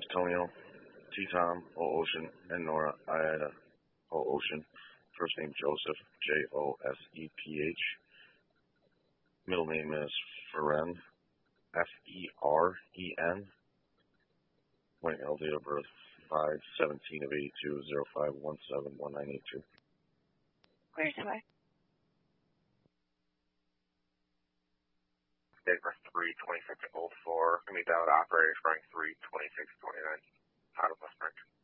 Antonio, T-Tom, O-Ocean, and Nora, Ida, O-Ocean. First name Joseph, Joseph. Middle name is Feren, Feren. Point L, date of birth 5/17 of 82, 05171982. Where's why? Date birth 3/26/04. Gonna be valid operator running 3/26/29. Out of West Branch.